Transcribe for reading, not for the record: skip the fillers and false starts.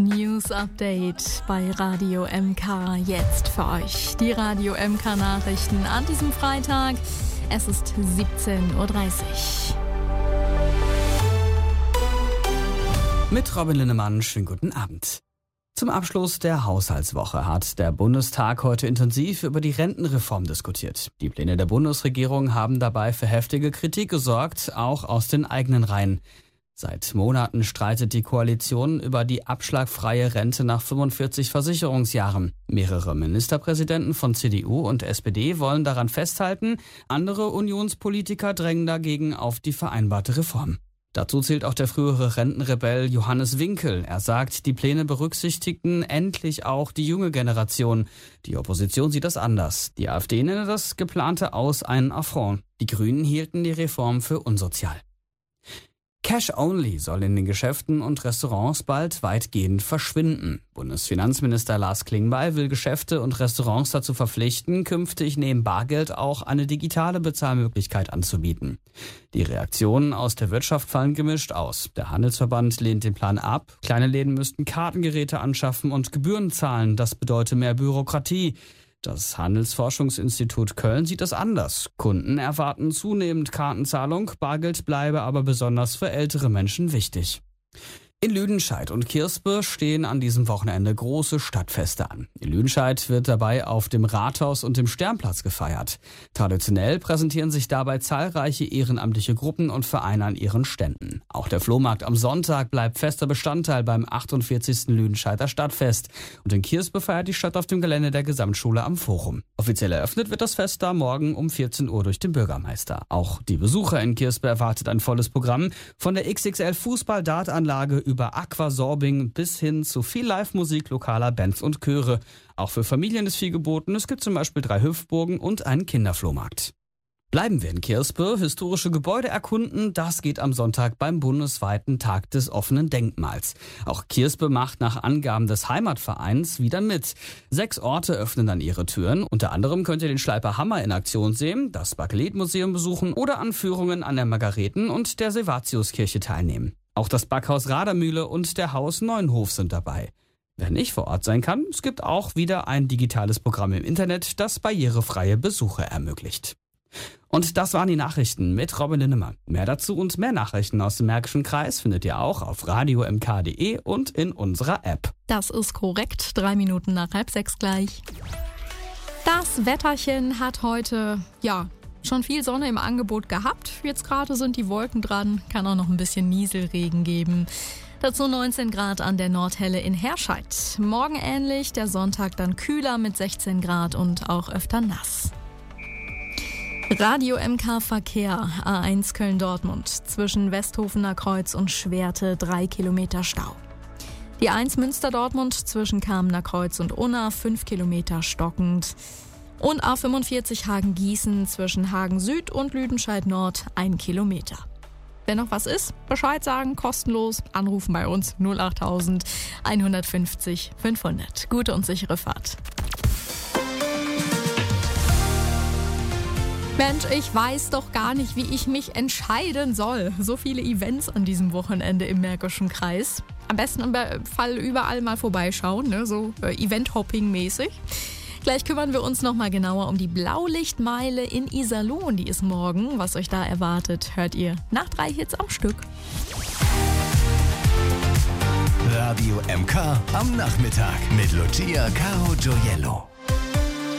News Update bei Radio MK. Jetzt für euch die Radio MK Nachrichten an diesem Freitag. Es ist 17:30 Uhr. Mit Robin Linnemann, schönen guten Abend. Zum Abschluss der Haushaltswoche hat der Bundestag heute intensiv über die Rentenreform diskutiert. Die Pläne der Bundesregierung haben dabei für heftige Kritik gesorgt, auch aus den eigenen Reihen. Seit Monaten streitet die Koalition über die abschlagfreie Rente nach 45 Versicherungsjahren. Mehrere Ministerpräsidenten von CDU und SPD wollen daran festhalten. Andere Unionspolitiker drängen dagegen auf die vereinbarte Reform. Dazu zählt auch der frühere Rentenrebell Johannes Winkel. Er sagt, die Pläne berücksichtigten endlich auch die junge Generation. Die Opposition sieht das anders. Die AfD nenne das geplante Aus einen Affront. Die Grünen hielten die Reform für unsozial. Cash Only soll in den Geschäften und Restaurants bald weitgehend verschwinden. Bundesfinanzminister Lars Klingbeil will Geschäfte und Restaurants dazu verpflichten, künftig neben Bargeld auch eine digitale Bezahlmöglichkeit anzubieten. Die Reaktionen aus der Wirtschaft fallen gemischt aus. Der Handelsverband lehnt den Plan ab. Kleine Läden müssten Kartengeräte anschaffen und Gebühren zahlen. Das bedeutet mehr Bürokratie. Das Handelsforschungsinstitut Köln sieht das anders. Kunden erwarten zunehmend Kartenzahlung, Bargeld bleibe aber besonders für ältere Menschen wichtig. In Lüdenscheid und Kirspe stehen an diesem Wochenende große Stadtfeste an. In Lüdenscheid wird dabei auf dem Rathaus und dem Sternplatz gefeiert. Traditionell präsentieren sich dabei zahlreiche ehrenamtliche Gruppen und Vereine an ihren Ständen. Auch der Flohmarkt am Sonntag bleibt fester Bestandteil beim 48. Lüdenscheider Stadtfest. Und in Kirspe feiert die Stadt auf dem Gelände der Gesamtschule am Forum. Offiziell eröffnet wird das Fest da morgen um 14 Uhr durch den Bürgermeister. Auch die Besucher in Kirspe erwartet ein volles Programm. Von der XXL Fußball-Dartanlage über Aquasorbing bis hin zu viel Live-Musik lokaler Bands und Chöre. Auch für Familien ist viel geboten. Es gibt zum Beispiel 3 Hüpfburgen und einen Kinderflohmarkt. Bleiben wir in Kirspe. Historische Gebäude erkunden, das geht am Sonntag beim bundesweiten Tag des offenen Denkmals. Auch Kirspe macht nach Angaben des Heimatvereins wieder mit. 6 Orte öffnen dann ihre Türen. Unter anderem könnt ihr den Schleiper Hammer in Aktion sehen, das Bakeletmuseum besuchen oder an Führungen an der Margareten- und der Servatiuskirche teilnehmen. Auch das Backhaus Radermühle und der Haus Neuenhof sind dabei. Wer nicht vor Ort sein kann, es gibt auch wieder ein digitales Programm im Internet, das barrierefreie Besuche ermöglicht. Und das waren die Nachrichten mit Robin Linnemann. Mehr dazu und mehr Nachrichten aus dem Märkischen Kreis findet ihr auch auf radiomk.de und in unserer App. Das ist korrekt. 3 Minuten nach 5:30 gleich. Das Wetterchen hat heute, schon viel Sonne im Angebot gehabt. Jetzt gerade sind die Wolken dran, kann auch noch ein bisschen Nieselregen geben. Dazu 19 Grad an der Nordhelle in Herscheid. Morgen ähnlich, der Sonntag dann kühler mit 16 Grad und auch öfter nass. Radio MK Verkehr, A1 Köln-Dortmund, zwischen Westhofener Kreuz und Schwerte 3 Kilometer Stau. Die 1 Münster-Dortmund zwischen Kamener Kreuz und Unna 5 Kilometer stockend. Und A45 Hagen-Gießen zwischen Hagen Süd und Lüdenscheid Nord 1 Kilometer. Wenn noch was ist, Bescheid sagen, kostenlos, anrufen bei uns 08000 150 500. Gute und sichere Fahrt. Mensch, ich weiß doch gar nicht, wie ich mich entscheiden soll. So viele Events an diesem Wochenende im Märkischen Kreis. Am besten im Fall überall mal vorbeischauen, ne? So Event-Hopping-mäßig. Gleich kümmern wir uns nochmal genauer um die Blaulichtmeile in Iserlohn. Die ist morgen. Was euch da erwartet, hört ihr nach 3 Hits am Stück. Radio MK am Nachmittag mit Lucia Caro Gioiello.